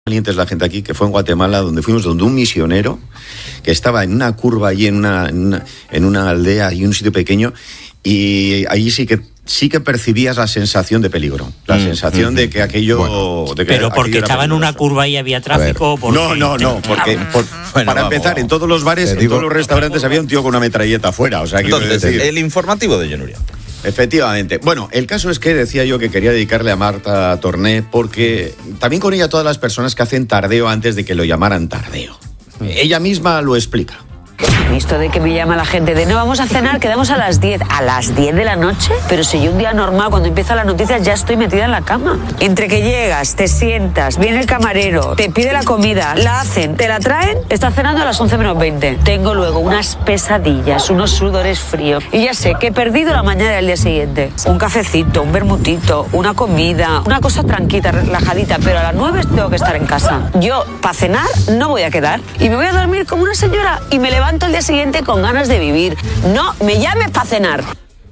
valientes la gente aquí, que fue en Guatemala, donde fuimos donde un misionero que estaba en una curva allí en una aldea y un sitio pequeño, y allí sí que percibías la sensación de peligro, la sensación de que aquello... Bueno, de que pero porque estaba en una curva y había tráfico... No, porque para empezar, en todos los bares, en todos los restaurantes había un tío con una metralleta afuera, o sea, entonces, el informativo de John Uria. Efectivamente. Bueno, el caso es que decía yo que quería dedicarle a Marta Torné porque también con ella todas las personas que hacen tardeo antes de que lo llamaran tardeo. Ella misma lo explica. Esto de que me llama la gente de no, vamos a cenar, quedamos a las 10. ¿A las 10 de la noche? Pero si yo un día normal, cuando empiezan las noticias, ya estoy metida en la cama. Entre que llegas, te sientas, viene el camarero, te pide la comida, la hacen, te la traen, estás cenando a las 11 menos 20. Tengo luego unas pesadillas, unos sudores fríos. Y ya sé que he perdido la mañana del día siguiente. Un cafecito, un vermutito, una comida, una cosa tranquila, relajadita, pero a las 9 tengo que estar en casa. Yo, para cenar, no voy a quedar. Y me voy a dormir como una señora y me levanto el día siguiente con ganas de vivir. No me llames para cenar.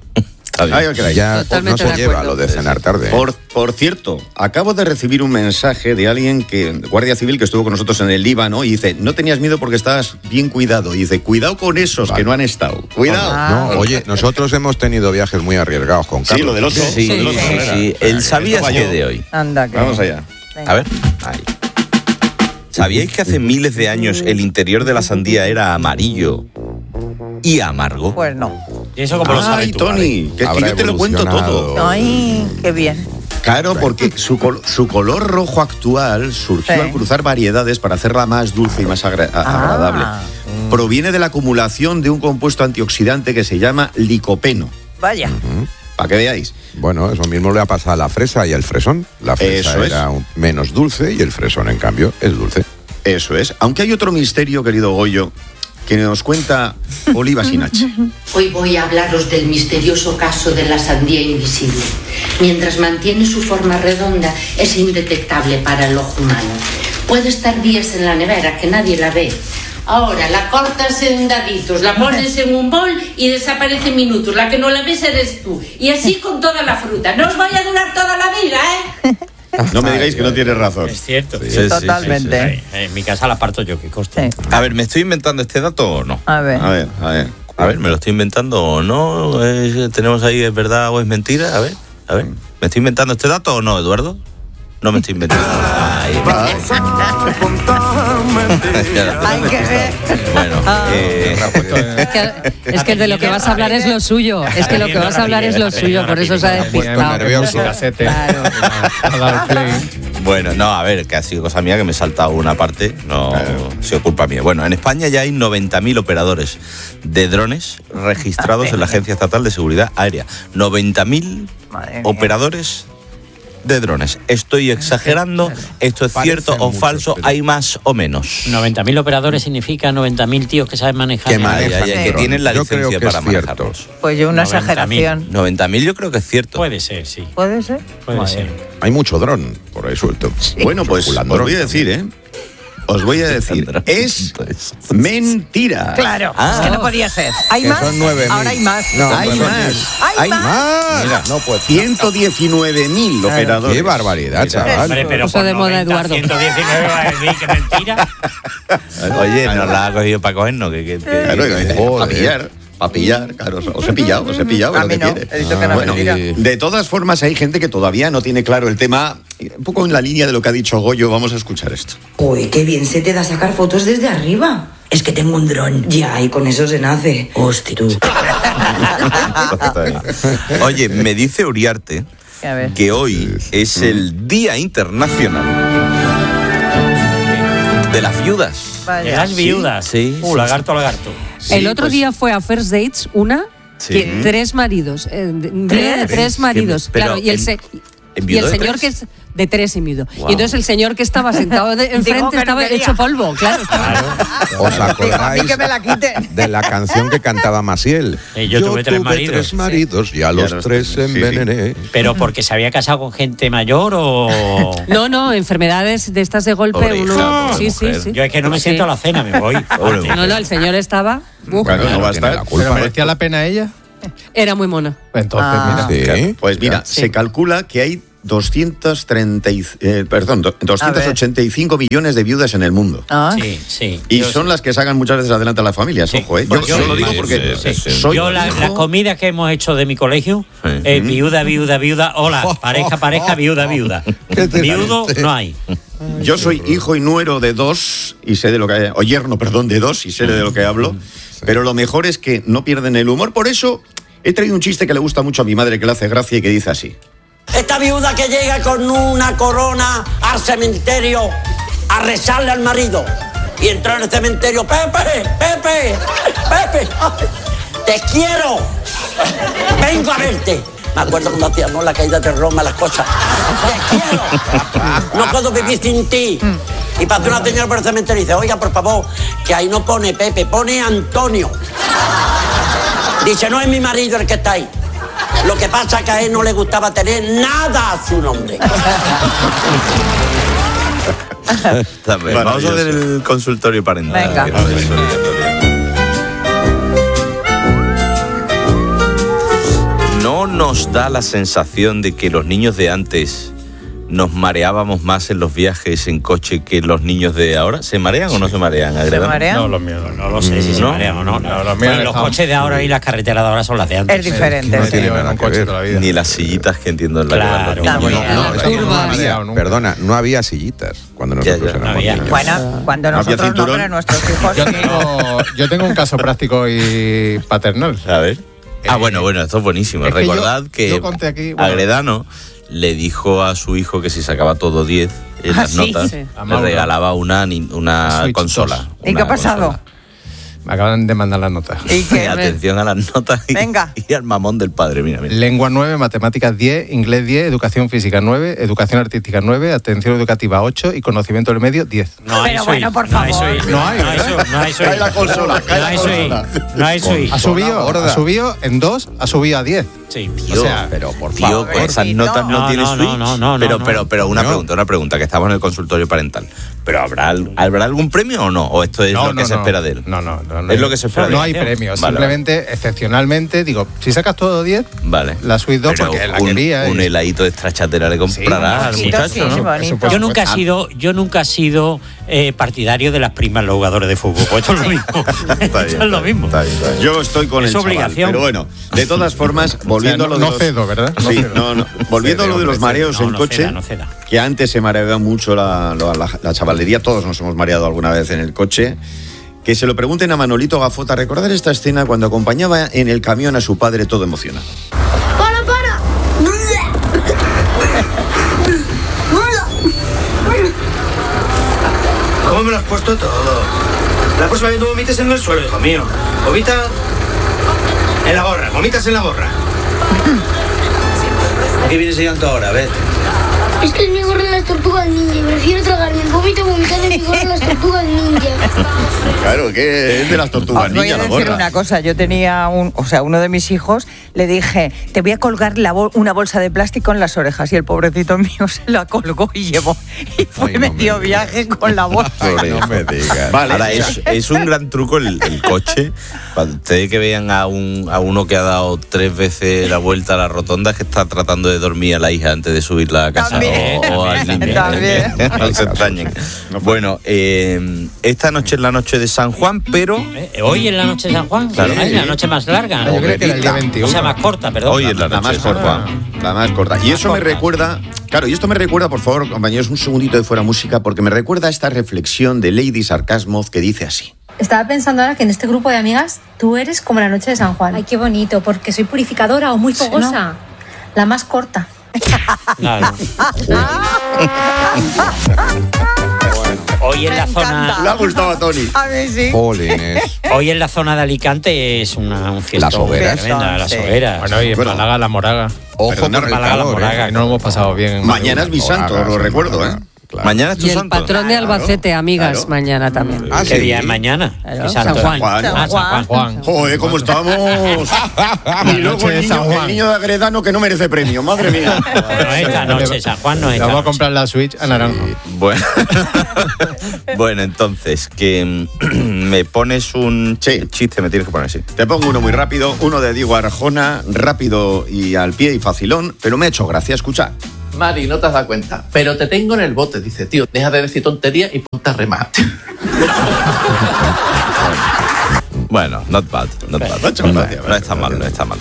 Ya no se lleva lo de cenar tarde. Por cierto, acabo de recibir un mensaje de alguien guardia civil que estuvo con nosotros en el Líbano, y dice, no tenías miedo porque estabas bien cuidado. Y dice, cuidado con esos que no han estado. Cuidado. No, oye, nosotros hemos tenido viajes muy arriesgados con Carlos. Sí, lo del oso. Sí. El sabías que de hoy. Anda, que... Vamos allá. Venga. A ver. Ahí. ¿Sabíais que hace miles de años el interior de la sandía era amarillo y amargo? Pues no. ¿Y eso cómo lo sabes tú, Tony? Que yo te lo cuento todo. Ay, qué bien. Claro, porque su color rojo actual surgió al cruzar variedades para hacerla más dulce y más agradable. Proviene de la acumulación de un compuesto antioxidante que se llama licopeno. Vaya. Para que veáis. Bueno, eso mismo le ha pasado a la fresa y al fresón. La fresa era menos dulce y el fresón, en cambio, es dulce. Eso es. Aunque hay otro misterio, querido Goyo, que nos cuenta Oliva Sinache. Hoy voy a hablaros del misterioso caso de la sandía invisible. Mientras mantiene su forma redonda, es indetectable para el ojo humano. Puede estar días en la nevera que nadie la ve. Ahora la cortas en daditos, la pones en un bol y desaparece en minutos. La que no la ves eres tú. Y así con toda la fruta. No os vaya a durar toda la vida, ¿eh? No me digáis que no tienes razón. Es cierto. Sí, totalmente. Sí. En mi casa la parto yo, que coste. Sí. A ver, ¿me estoy inventando este dato o no? A ver, ¿me lo estoy inventando o no? ¿Tenemos ahí, es verdad o es mentira? A ver. ¿Me estoy inventando este dato o no, Eduardo? No me estoy inventando. Hay que ver. Bueno, es que de lo que vas a hablar es lo suyo. Es que lo que vas a hablar es lo suyo, por eso se ha despistado. Claro. Bueno, no, a ver, que ha sido cosa mía que me he saltado una parte, no ha sido culpa mía. Bueno, en España ya hay 90.000 operadores de drones registrados en la Agencia Estatal de Seguridad Aérea. 90.000 operadores de drones. ¿Estoy exagerando? ¿Esto es cierto o falso? ¿Hay más o menos? 90.000 operadores significa 90.000 tíos que saben manejar. Que tienen la licencia para manejarlos. Pues yo una exageración. 90.000 yo creo que es cierto. Puede ser, sí. ¿Puede ser? Puede ser. Hay mucho dron por ahí suelto. Sí. Bueno, pues os voy a decir, Os voy a decir, es mentira. Claro, es que no podía ser. ¿Hay más? Son 9.000. Ahora hay más. No, hay más. Mira, no puede. 119.000 operadores. Qué barbaridad, chaval. Hombre, pero Eso de moda, Eduardo. 119 va a decir que mentira. Oye, nos la ha cogido para cogernos. Para pillar, claro, os he pillado A lo mí que no, quiere. he dicho que no Bueno, mentira. de todas formas hay gente que todavía no tiene claro el tema. Un poco en la línea de lo que ha dicho Goyo, vamos a escuchar esto. Uy, qué bien se te da sacar fotos desde arriba. Es que tengo un dron. Ya, y con eso se nace. Hostia, tú. Oye, me dice Uriarte que hoy es el Día Internacional de las viudas. ¿De las viudas? Sí. Lagarto. Sí, el otro día fue a First Dates que 3 maridos. Día de 3 maridos. Claro, y el señor que es de 3 enviudo. Wow. Y entonces el señor que estaba sentado enfrente estaba hecho polvo, claro. ¿Os acordáis de la canción que cantaba Maciel? Yo tuve 3 maridos. 3 maridos y a los 3 envenené. ¿Pero porque se había casado con gente mayor o...? No, enfermedades de estas de golpe. Sí. Yo es que no me siento a la cena, me voy. No, el señor estaba... Bueno, no va a estar. ¿Pero merecía la pena ella? Era muy mona. Entonces, mira. Pues mira, se calcula que hay 285 millones de viudas en el mundo. Sí. Y son las que sacan muchas veces adelante a las familias, ojo, ¿eh? Yo lo digo porque soy yo la comida que hemos hecho de mi colegio, viuda, hola, pareja, viuda. Viudo no hay. Yo soy hijo y nuero de dos, y sé de lo que... O yerno, perdón, de dos, y sé de lo que hablo. Pero lo mejor es que no pierden el humor. Por eso he traído un chiste que le gusta mucho a mi madre, que le hace gracia y que dice así. Esta viuda que llega con una corona al cementerio a rezarle al marido. Y entró en el cementerio, Pepe, te quiero, vengo a verte. Me acuerdo cuando hacíamos la caída de Roma, las cosas. Te quiero, no puedo vivir sin ti. Y pasó una señora por el cementerio y dice, oiga, por favor, que ahí no pone Pepe, pone Antonio. Dice, no es mi marido el que está ahí. Lo que pasa es que a él no le gustaba tener nada a su nombre. Vamos a ver el consultorio parental. Venga. ¿No nos da la sensación de que los niños de antes nos mareábamos más en los viajes en coche que los niños de ahora? ¿Se marean o no se marean? ¿Se marean? No, los míos no lo sé si se marean o no. Los coches de ahora y las carreteras de ahora son las de antes. Es diferente. No tiene nada que ver. Ni las sillitas que entiendo en la Claro. que van los niños. No había, perdona, no había sillitas cuando nosotros éramos niños. Bueno, cuando nosotros no, pero nuestros hijos... Yo tengo un caso práctico y paternal. A ver. Bueno, esto es buenísimo. Es que recordad que yo conté aquí, Agredano le dijo a su hijo que si sacaba todo 10 en las notas, le regalaba una consola. ¿Y qué ha pasado? Consola. Me acaban de mandar las notas. ¿Y qué? Atención a las notas y al mamón del padre. Mira. Lengua 9, matemáticas 10, inglés 10, educación física 9, educación artística 9, atención educativa 8 y conocimiento del medio 10. Pero bueno, por favor. No hay Cae la consola, No hay suite. Ha subido en 2, ha subido a 10. Sí, tío, pero por favor, con esas notas no tiene switch. Pero una pregunta, que estamos en el consultorio parental. ¿Pero habrá algún premio o no? ¿O esto es lo que se espera de él? No. Es lo que se espera de él. No hay premio, simplemente, excepcionalmente, digo, si sacas todo 10, vale. La suite 2 pero porque la quería. Un heladito de estrachatera le comprará al muchacho, ¿no? Yo nunca he sido partidario de las primas los jugadores de fútbol. Pues esto es lo mismo. Esto es lo mismo. Yo estoy con el chaval, pero bueno, de todas formas, volviendo a lo de los... cedo, ¿verdad? Sí, volviendo a lo de los mareos en coche, que antes se mareaba mucho la chavalería, todos nos hemos mareado alguna vez en el coche, que se lo pregunten a Manolito Gafota, recordar esta escena cuando acompañaba en el camión a su padre todo emocionado. ¡Para! ¿Cómo me lo has puesto todo? La próxima vez no vomites en el suelo, hijo mío. Vomita en la gorra, vomitas en la gorra. ¿A qué vienes llegando ahora? Vete. Es que es mi gorra en las tortugas ninja. Prefiero tragarme el vómito vomitar en mi gorra en las tortugas ninja. Claro, que es de las tortugas ninja la gorra. Voy a decir una cosa. Yo tenía uno de mis hijos, le dije, te voy a colgar una bolsa de plástico en las orejas. Y el pobrecito mío se la colgó y llevó. Y fue medio viaje con la bolsa. No me digas. Vale. Ahora, es un gran truco el coche. Cuando ustedes que vean a uno que ha dado 3 veces la vuelta a la rotonda, que está tratando de dormir a la hija antes de subirla a casa. O al niño. No se extrañen. Bueno, esta noche es la noche de San Juan, pero... Hoy es la noche de San Juan. Claro. Es la noche más larga. Yo creo que era el día 21. O sea, más corta, perdón. Hoy es la noche más de San corta. La más corta. Y eso me recuerda... Claro, y esto me recuerda, por favor, compañeros, un segundito de fuera música, porque me recuerda a esta reflexión de Lady Sarcasmo que dice así. Estaba pensando ahora que en este grupo de amigas tú eres como la noche de San Juan. Ay, qué bonito, porque soy purificadora o muy fogosa. No, la más corta. Claro. Hoy en la zona... Le ha gustado a Tony. A mí sí. Hoy en la zona de Alicante es un fiestón. Las hogueras. Tremenda, las hogueras. Bueno, y en Málaga, la Moraga. Ojo con el calor, que no lo hemos pasado bien. Mañana es mi santo, lo recuerdo, ¿eh? Claro. Mañana es tu y el santo. patrón de Albacete, amigas, mañana también. ¿Qué día es mañana? Claro. San Juan. San Juan. Joder, ¿cómo estamos? Y luego el niño de Agredano que no merece premio, madre mía. No esta noche, San Juan no es. Vamos a comprar la Switch a Naranjo. Bueno, entonces, que me pones un chiste, me tienes que poner así. Te pongo uno muy rápido, uno de Diego Arjona, rápido y al pie y facilón, pero me ha hecho gracia, escucha. Mari, no te has dado cuenta, pero te tengo en el bote. Dice, tío, deja de decir tonterías y ponte a remar. Bueno, not bad. No está mal.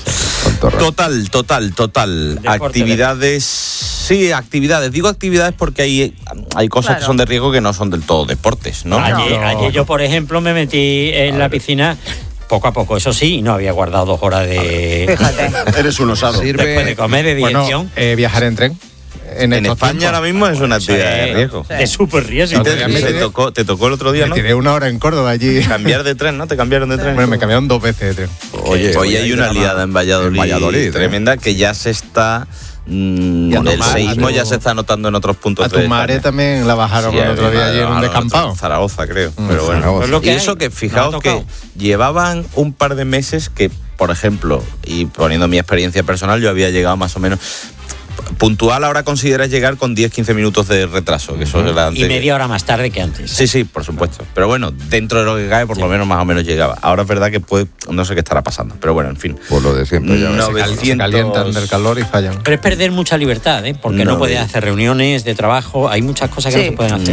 Total. Actividades. Sí, actividades. Digo actividades porque hay cosas que son de riesgo que no son del todo deportes, ¿no? Ayer yo, por ejemplo, me metí en la piscina poco a poco, eso sí, y no había guardado 2 horas de... Fíjate. Eres un osado. Después de comer, de dirección. Viajar en tren. En España ahora mismo es una actividad de riesgo. De súper riesgo. Te tocó el otro día, ¿no? Me tiré 1 hora en Córdoba allí. Cambiar de tren, ¿no? ¿Te cambiaron de tren? Bueno, me cambiaron 2 veces de tren. Oye, hoy hay una liada en Valladolid tremenda que ya se está... el seísmo ya se está notando en otros puntos. A Tumaré también la bajaron el otro día allí en un descampado. Zaragoza, creo. Pero bueno. Y eso que fijaos que llevaban un par de meses que, por ejemplo, y poniendo mi experiencia personal, yo había llegado más o menos... Puntual ahora consideras llegar con 10-15 minutos de retraso, que eso era antes. Y media hora más tarde que antes. Sí, por supuesto. Pero bueno, dentro de lo que cae, por lo menos más o menos llegaba. Ahora es verdad que no sé qué estará pasando, pero bueno, en fin. Por lo de siempre. Ya se calientan del calor y fallan. Pero es perder mucha libertad, porque no puedes hacer reuniones de trabajo, hay muchas cosas que no se pueden hacer.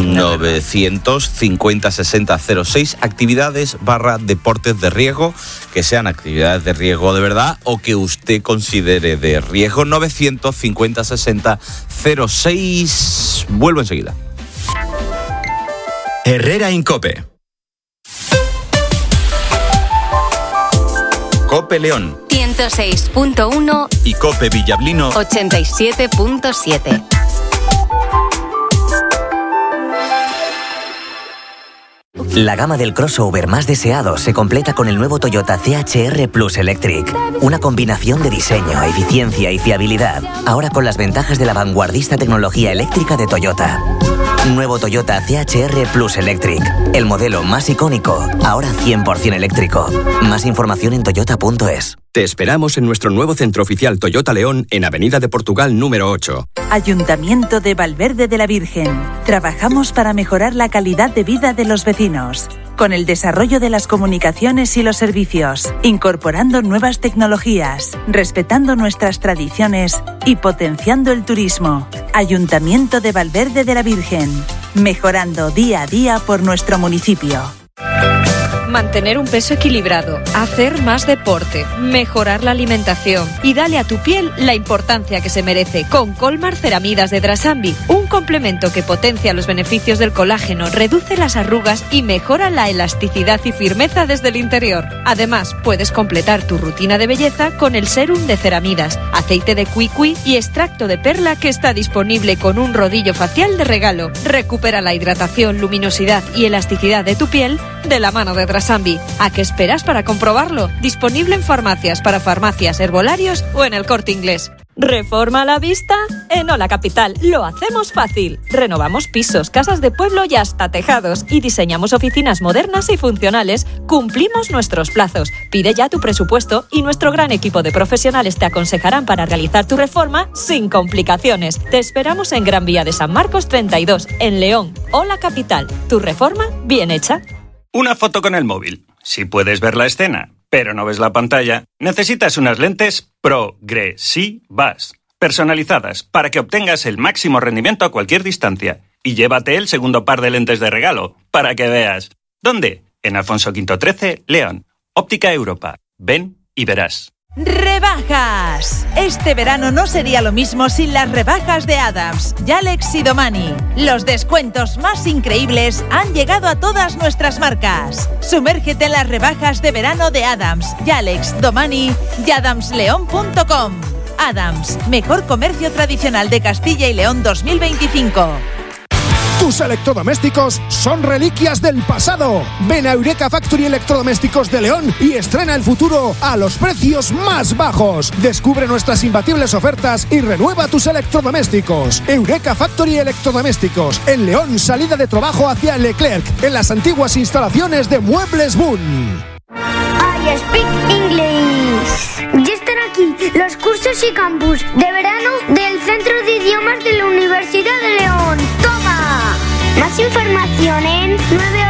950-60-06, actividades / deportes de riesgo, que sean actividades de riesgo de verdad o que usted considere de riesgo. 950-60-06. Vuelvo enseguida. Herrera Incope. Cope León 106.1 y Cope Villablino 87.7. La gama del crossover más deseado se completa con el nuevo Toyota CHR Plus Electric. Una combinación de diseño, eficiencia y fiabilidad. Ahora con las ventajas de la vanguardista tecnología eléctrica de Toyota. Nuevo Toyota CHR Plus Electric. El modelo más icónico, ahora 100% eléctrico. Más información en toyota.es. Te esperamos en nuestro nuevo centro oficial Toyota León en Avenida de Portugal número 8. Ayuntamiento de Valverde de la Virgen. Trabajamos para mejorar la calidad de vida de los vecinos, con el desarrollo de las comunicaciones y los servicios, incorporando nuevas tecnologías, respetando nuestras tradiciones y potenciando el turismo. Ayuntamiento de Valverde de la Virgen. Mejorando día a día por nuestro municipio. Mantener un peso equilibrado, hacer más deporte, mejorar la alimentación y dale a tu piel la importancia que se merece con Colmar Ceramidas de Drasambi, un complemento que potencia los beneficios del colágeno, reduce las arrugas y mejora la elasticidad y firmeza desde el interior. Además, puedes completar tu rutina de belleza con el sérum de ceramidas, aceite de cuicui y extracto de perla que está disponible con un rodillo facial de regalo. Recupera la hidratación, luminosidad y elasticidad de tu piel de la mano de Drasambi. ¿A qué esperas para comprobarlo? Disponible en farmacias, para farmacias, herbolarios o en el Corte Inglés. ¿Reforma a la vista? En Ola Capital lo hacemos fácil. Renovamos pisos, casas de pueblo y hasta tejados. Y diseñamos oficinas modernas y funcionales. Cumplimos nuestros plazos. Pide ya tu presupuesto y nuestro gran equipo de profesionales te aconsejarán para realizar tu reforma sin complicaciones. Te esperamos en Gran Vía de San Marcos 32, en León. Ola Capital. Tu reforma bien hecha. Una foto con el móvil. Si puedes ver la escena, pero no ves la pantalla, necesitas unas lentes progresivas, personalizadas, para que obtengas el máximo rendimiento a cualquier distancia. Y llévate el segundo par de lentes de regalo, para que veas. ¿Dónde? En Alfonso V 13, León. Óptica Europa. Ven y verás. ¡Rebajas! Este verano no sería lo mismo sin las rebajas de Adams, Yalex y Domani. Los descuentos más increíbles han llegado a todas nuestras marcas. Sumérgete en las rebajas de verano de Adams, Yalex, Domani y adamsleon.com. Adams, mejor comercio tradicional de Castilla y León 2025. Tus electrodomésticos son reliquias del pasado. Ven a Eureka Factory Electrodomésticos de León y estrena el futuro a los precios más bajos. Descubre nuestras imbatibles ofertas y renueva tus electrodomésticos. Eureka Factory Electrodomésticos, en León, salida de trabajo hacia Leclerc, en las antiguas instalaciones de Muebles Boon. I speak English. Ya están aquí los cursos y campus de verano del Centro de Idiomas de la Universidad de León. ¡Toma! Más información en 9